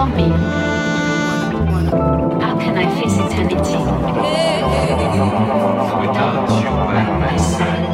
me? How can I face eternity without you by my side?